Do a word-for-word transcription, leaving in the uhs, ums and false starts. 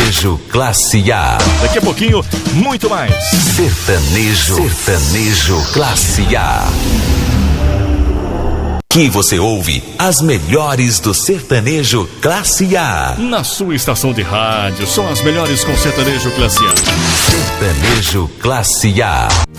Sertanejo Classe A. Daqui a pouquinho, muito mais. Sertanejo, Sertanejo Classe A. Que você ouve as melhores do sertanejo Classe A. Na sua estação de rádio, são as melhores com sertanejo Classe A. Sertanejo Classe A.